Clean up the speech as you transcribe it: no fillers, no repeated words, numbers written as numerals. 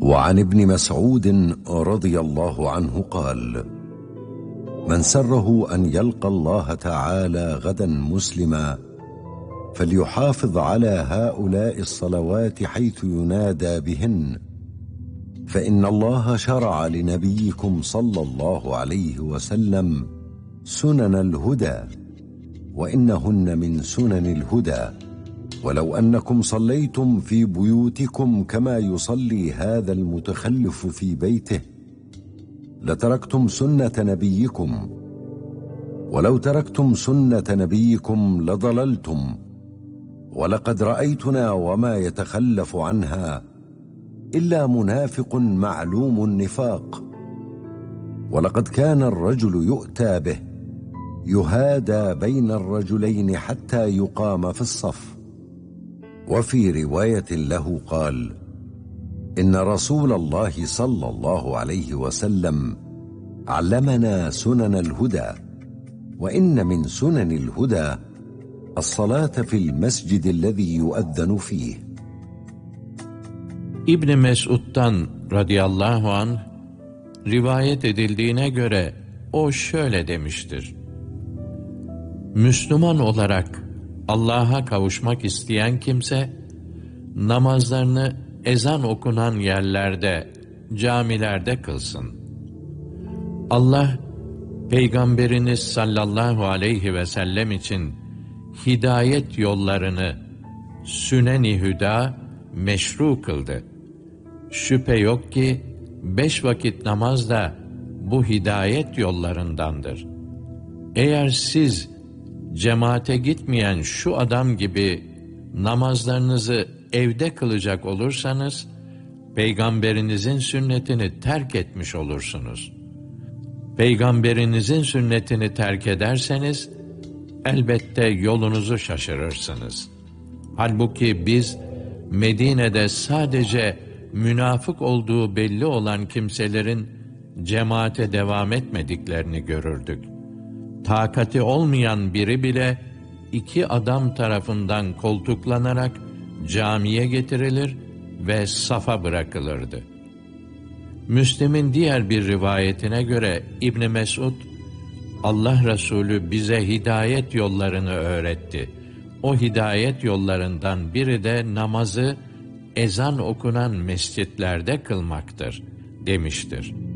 وعن ابن مسعود رضي الله عنه قال: من سره أن يلقى الله تعالى غدا مسلما فليحافظ على هؤلاء الصلوات حيث ينادى بهن، فإن الله شرع لنبيكم صلى الله عليه وسلم سنن الهدى، وإنهن من سنن الهدى، ولو أنكم صليتم في بيوتكم كما يصلي هذا المتخلف في بيته لتركتم سنة نبيكم، ولو تركتم سنة نبيكم لضللتم، ولقد رأيتنا وما يتخلف عنها إلا منافق معلوم النفاق، ولقد كان الرجل يؤتى به يهادى بين الرجلين حتى يقام في الصف. وفي رواية له قال: إن رسول الله صلى الله عليه وسلم علمنا سنن الهدى، وإن من سنن الهدى الصلاة في المسجد الذي يؤذن فيه. İbn Mesud'dan radıyallahu anh rivayet edildiğine göre o şöyle demiştir: Müslüman olarak Allah'a kavuşmak isteyen kimse namazlarını ezan okunan yerlerde, camilerde kılsın. Allah Peygamberiniz sallallahu aleyhi ve sellem için hidayet yollarını sünen-i hüda meşru kıldı. Şüphe yok ki 5 vakit namaz da bu hidayet yollarındandır. Eğer siz cemaate gitmeyen şu adam gibi namazlarınızı evde kılacak olursanız, Peygamberinizin sünnetini terk etmiş olursunuz. Peygamberinizin sünnetini terk ederseniz, elbette yolunuzu şaşırırsınız. Halbuki biz, Medine'de sadece münafık olduğu belli olan kimselerin cemaate devam etmediklerini görürdük. Takati olmayan biri bile 2 adam tarafından koltuklanarak camiye getirilir ve safa bırakılırdı. Müslim'in diğer bir rivayetine göre İbn Mesud, Allah Resulü bize hidayet yollarını öğretti. O hidayet yollarından biri de namazı ezan okunan mescitlerde kılmaktır demiştir.